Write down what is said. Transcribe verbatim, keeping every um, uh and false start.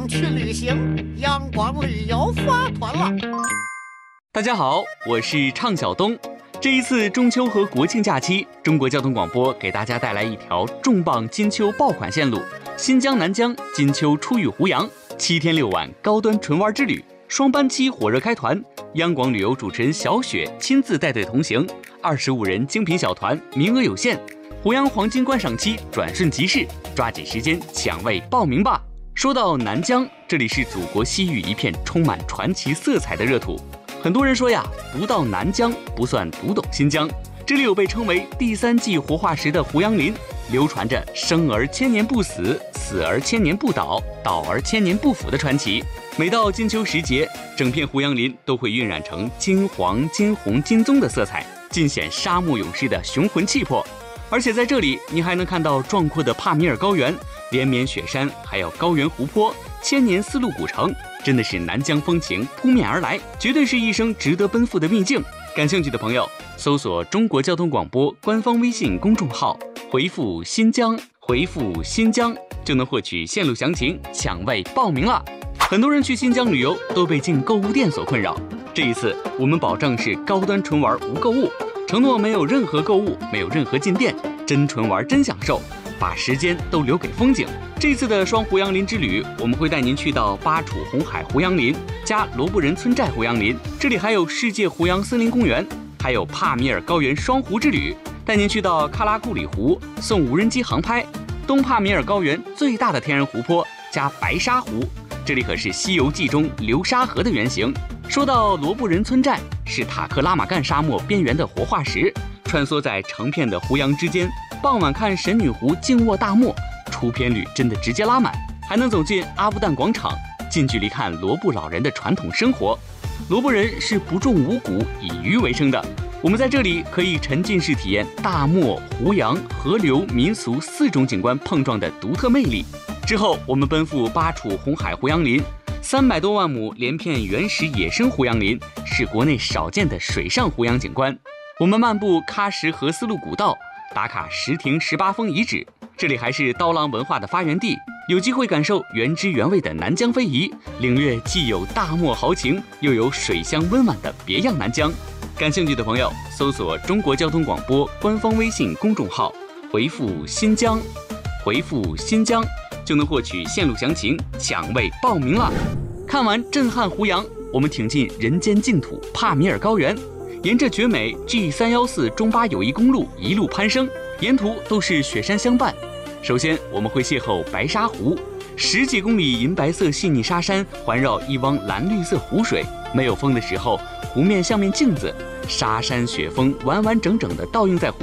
想去旅行，阳光旅游发团了。 大家好，我是畅晓东。这一次中秋和国庆假期，中国交通广播给大家带来一条重磅金秋爆款线路——新疆南疆金秋出狱胡杨，七天六晚高端纯玩之旅，双班期火热开团。央广旅游主持人小雪亲自带队同行，二十五人精品小团，名额有限。胡杨黄金观赏期转瞬即逝，抓紧时间抢位报名吧！说到南疆，这里是祖国西域一片充满传奇色彩的热土。很多人说呀，不到南疆不算读懂新疆。这里有被称为第三纪活化石的胡杨林，流传着生而千年不死，死而千年不倒，倒而千年不腐的传奇。每到金秋时节，整片胡杨林都会晕染成金黄、金红、金棕的色彩，尽显沙漠勇士的雄浑气魄。而且在这里，你还能看到壮阔的帕米尔高原、连绵雪山，还有高原湖泊、千年丝路古城，真的是南疆风情扑面而来，绝对是一生值得奔赴的秘境。感兴趣的朋友，搜索中国交通广播官方微信公众号，回复新疆，回复新疆就能获取线路详情，抢位报名了。很多人去新疆旅游都被进购物店所困扰，这一次我们保证是高端纯玩无购物，承诺没有任何购物，没有任何进店，真纯玩真享受，把时间都留给风景。这次的双胡杨林之旅，我们会带您去到巴楚红海胡杨林加罗布人村寨胡杨林，这里还有世界胡杨森林公园，还有帕米尔高原双湖之旅，带您去到喀拉库里湖送无人机航拍，东帕米尔高原最大的天然湖泊加白沙湖，这里可是《西游记》中流沙河的原型。说到罗布人村寨，是塔克拉玛干沙漠边缘的活化石，穿梭在成片的胡杨之间，傍晚看神女湖静卧大漠，出片率真的直接拉满。还能走进阿布旦广场，近距离看罗布老人的传统生活。罗布人是不种五谷，以渔为生的。我们在这里可以沉浸式体验大漠、胡杨、河流、民俗四种景观碰撞的独特魅力。之后我们奔赴巴楚红海胡杨林，三百多万亩连片原始野生胡杨林，是国内少见的水上胡杨景观。我们漫步喀什河丝路古道，打卡石亭十八峰遗址，这里还是刀郎文化的发源地，有机会感受原汁原味的南疆非遗，领略既有大漠豪情，又有水乡温婉的别样南疆。感兴趣的朋友，搜索中国交通广播官方微信公众号，回复新疆，回复新疆就能获取线路详情，抢位报名了。看完震撼胡杨，我们挺进人间净土帕米尔高原，沿着绝美 G 三一四 中巴友谊公路一路攀升，沿途都是雪山相伴。首先我们会邂逅白沙湖，十几公里银白色细腻沙山环绕一汪蓝绿色湖水，没有风的时候，湖面像面镜子，沙山雪峰完完整整地倒映在湖